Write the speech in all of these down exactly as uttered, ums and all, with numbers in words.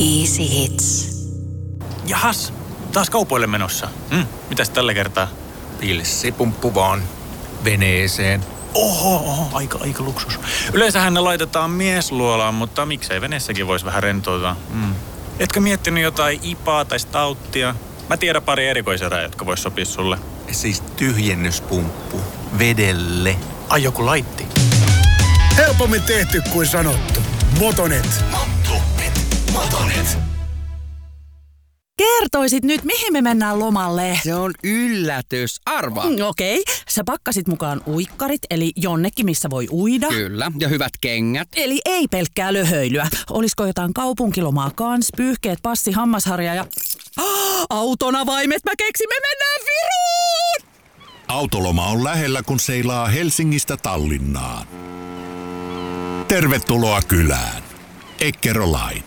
Easy Hits. Jahas, taas kaupoille menossa. Mm, mitäs tällä kertaa? Pilssipumppu vaan. Veneeseen. Oho, oho, aika, aika luksus. Yleensähän ne laitetaan miesluolaan, mutta miksei veneessäkin voisi vähän rentoutua. Mm. Etkö miettinyt jotain ipaa tai stauttia? Mä tiedän pari erikoiserää, jotka vois sopia sulle. Siis tyhjennyspumppu. Vedelle. Ai joku laitti. Helpommin tehty kuin sanottu. Motonet. Motonet. Motonet. Kertoisit nyt, mihin me mennään lomalle? Se on yllätys. Arvaa. Mm, Okei, okay. Sä pakkasit mukaan uikkarit, eli jonnekin, missä voi uida. Kyllä, ja hyvät kengät. Eli ei pelkkää löhöilyä. Olisiko jotain kaupunkilomaa kans, pyyhkeet, passi, hammasharja ja... Oh, autonavaimet, mä keksin, me mennään Viroon! Autoloma on lähellä, kun seilaa Helsingistä Tallinnaan. Tervetuloa kylään. Eckerö Line.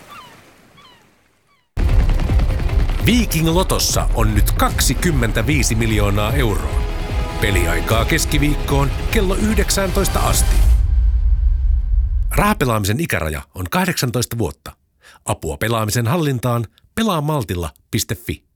Viking Lotossa on nyt kaksikymmentäviisi miljoonaa euroa. Peliaikaa keskiviikkoon kello yhdeksäntoista asti. Rahapelaamisen ikäraja on kahdeksantoista vuotta. Apua pelaamisen hallintaan pelaamaltilla piste fi.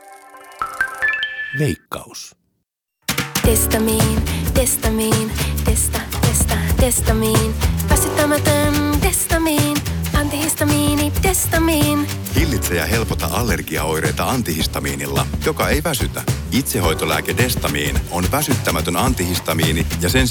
Veikkaus. Testamiin, testamiin, testa, testa, testamiin. Väsyttämätön testamiin, antihistamiini, testamiin. Hillitse ja helpota allergiaoireita antihistamiinilla, joka ei väsytä. Itsehoitolääke Destamiin on väsyttämätön antihistamiini ja sen